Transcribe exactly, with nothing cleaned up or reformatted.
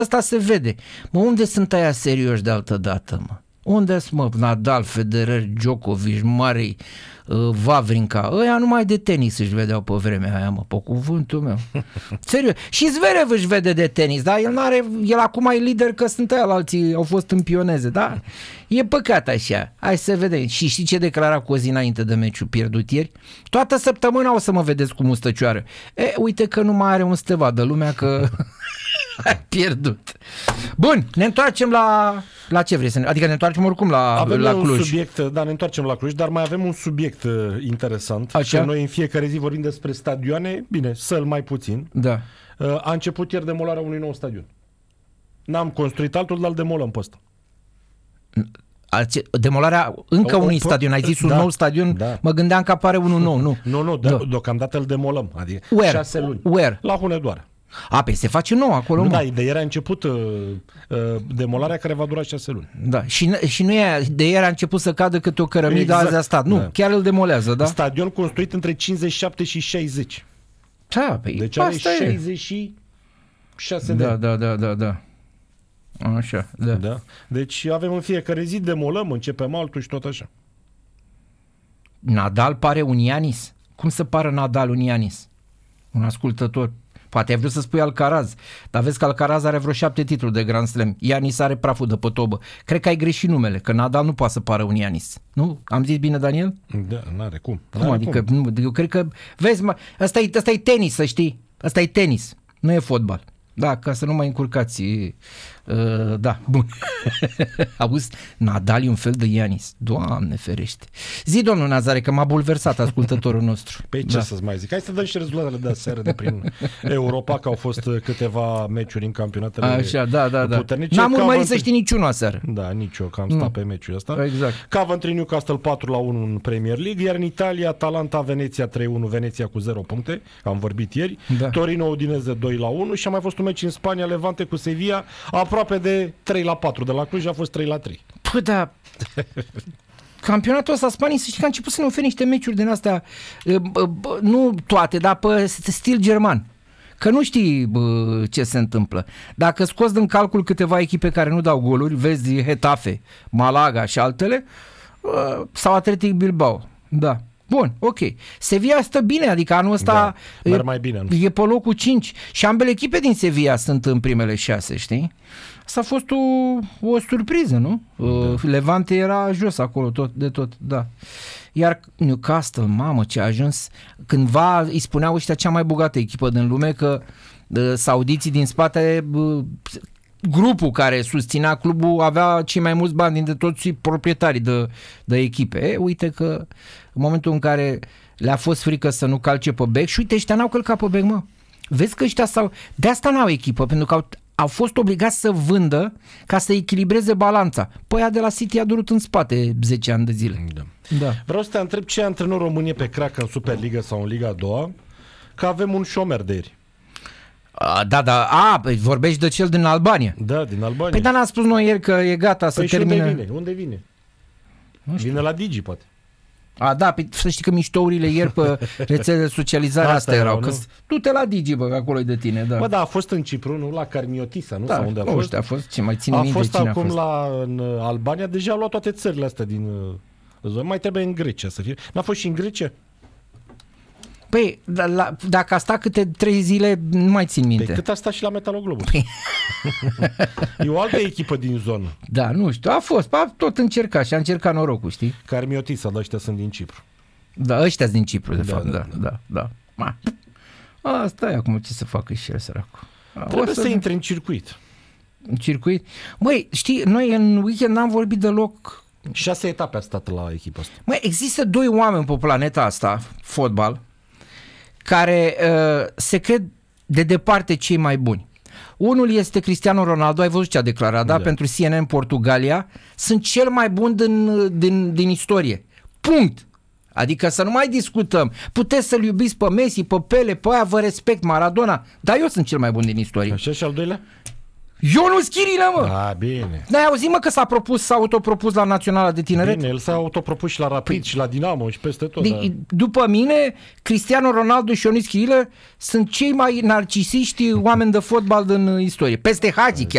Asta se vede. Mă, unde sunt aia serioși de altă dată, mă? Unde-s, mă, Nadal, Federer, Djokovic, Murray, uh, Wawrinka? Ăia numai de tenis își vedeau pe vremea aia, mă, pe cuvântul meu. Serios. Și Zverev își vede de tenis, dar el n-are, el acum e lider că sunt aia, alții au fost în pioneze, da? E păcat așa. Hai să vedem. Și știi ce declara cu o zi înainte de meciul pierdut ieri? Toată săptămâna o să mă vedeți cu mustăcioară. E, uite că nu mai are un să te vadă lumea că ai pierdut. Bun, ne întoarcem la... La ce vrei să ne... Adică ne întoarcem oricum la, avem la un Cluj. Subiect, da, ne întoarcem la Cluj, dar mai avem un subiect uh, interesant. Așa? Că noi în fiecare zi vorbim despre stadioane, bine, săl mai puțin. Da. Uh, a început ieri demolarea unui nou stadion. N-am construit altul, dar îl demolăm pe ăsta. Demolarea încă o, unui o, stadion. Ai zis un da, nou stadion? Da. Mă gândeam că apare unul nou. Nu, nu, nu da. deocamdată îl demolăm. Adică Where? șase luni. Where? La Hunedoara. A, pe se face nou acolo, Nu, mă. da, de ieri a început uh, uh, demolarea care va dura șase luni. Da, și, și nu e, de ieri a început să cadă câte o cărămidă, Exact. azi a stat. Nu, Da. chiar îl demolează, da? Stadion construit între cincizeci și șapte și șaizeci. Da, pe Deci are asta e. șaizeci și șase de Da, ani. da, da, da, da. Așa, da. Da. Deci avem în fiecare zi, demolăm, începem altul și tot așa. Nadal pare un Ianis? Cum să pară Nadal un Ianis? Un ascultător. Poate ai vrut să spui Alcaraz, dar vezi că Alcaraz are vreo șapte titluri de Grand Slam. Ianis are praful de pe tobă. Cred că ai greșit numele, că Nadal nu poate să pară un Ianis. Nu? Am zis bine, Daniel? Da, n-are cum. Cum N-are adică? cum. Nu, eu cred că... Vezi, mă, ăsta e, ăsta e tenis, să știi. Ăsta e tenis, nu e fotbal. Da, ca să nu mai încurcați. Uh, da, bun. Auzi, Nadal e un fel de Ianis. Doamne ferește. Zi, domnul Nazare, că m-a bulversat ascultătorul nostru. Păi ce da. să-ți mai zic? Hai să dăm și rezultatele de aseară de prin Europa, că au fost câteva meciuri în campionatele Așa, da, da, da. puternice. N-am urmărit Coventry... să știi niciunul aseară. Da, nici eu, că am stat Nu. pe meciul ăsta. Exact. Coventry Newcastle patru la unu în Premier League, iar în Italia Atalanta Veneția trei unu, Veneția cu zero puncte, am vorbit ieri. Da. Torino Udinese doi la unu și a mai fost un meci în Spania, Levante cu Sevilla, aproape de trei la patru de la Cluj, a fost trei la trei. Păi da, campionatul ăsta Spaniei, să știi că a început să ne ofere niște meciuri din astea, nu toate, dar pe stil german. Că nu știi bă, ce se întâmplă. Dacă scoți din calcul câteva echipe care nu dau goluri, vezi Getafe, Malaga și altele, sau Athletic Bilbao. Da. Bun, ok. Sevilla stă bine, adică anul ăsta da, e, mai bine, e pe locul cinci și ambele echipe din Sevilla sunt în primele șase, știi? Asta a fost o, o surpriză, nu? Da. Levante era jos acolo tot, de tot, da. Iar Newcastle, mamă, ce a ajuns, cândva îi spuneau ăștia cea mai bogată echipă din lume, că uh, saudiții din spate, uh, grupul care susținea clubul avea cei mai mulți bani dintre toți proprietarii de, de echipe. E, uite că în momentul în care le-a fost frică să nu calce pe bec și uite, ăștia n-au călcat pe bec, mă. Vezi că ăștia s-au... De asta n-au echipă, pentru că au, au fost obligați să vândă ca să echilibreze balanța. Păi aia de la City a durut în spate zece ani de zile. Da. Da. Vreau să te întreb ce antrenor român e pe crack în Superliga sau în Liga a doua, că avem un șomer de ieri. A, da, da, a, păi vorbești de cel din Albania. Da, din Albania. Păi da, n-am spus noi ieri că e gata să păi termine. unde vine? Unde vine? Vine la Digi, poate. A, da, pe, să știi că miștourile ieri pe rețelele de socializare Asta astea erau. erau, Că nu? du-te la Digi, bă, acolo e de tine, da. Bă, da, a fost în Cipru, nu? La Carmiotisa, nu? Da, Sau unde a nu fost? știu, a fost, ce mai ține A minte fost cine acum a fost. la în Albania, deja a luat toate țările astea din uh, zonă. Mai trebuie în Grecia să fie. N-a fost și în Grecia? Păi, da, la, dacă a stat câte trei zile, nu mai țin minte. Păi cât a stat și la Metaloglobul? Păi... E o altă echipă din zonă. Da, nu știu, a fost, a tot încercat și a încercat norocul, știi? Carmiotisa, dar ăștia sunt din Cipru. Da, ăștia sunt din Cipru, de Da, fapt, da, da, da, da. da. Ma. Asta e acum, ce să facă și el, săracul. Trebuie să, să intre în circuit. În circuit? Măi, știi, noi în weekend n-am vorbit deloc. Șase etape a stat la echipa asta. Măi, există doi oameni pe planeta asta, fotbal, care uh, se cred de departe cei mai buni. Unul este Cristiano Ronaldo, ai văzut ce a declarat, da? da? Pentru C N N Portugalia, sunt cel mai bun din, din, din istorie. Punct! Adică să nu mai discutăm. Puteți să-l iubiți pe Messi, pe Pele, pe aia vă respect, Maradona, dar eu sunt cel mai bun din istorie. Așa, și al doilea? Ionus Chirilă, mă! A, bine. N-ai auzit, mă, că s-a propus, s-a autopropus la Naționala de Tineret? Bine, el s-a autopropus și la Rapid păi, și la Dinamo și peste tot. De, dar... După mine, Cristiano Ronaldo și Ionis Chirilă sunt cei mai narcisiști oameni de fotbal din istorie. Peste Hagi chiar.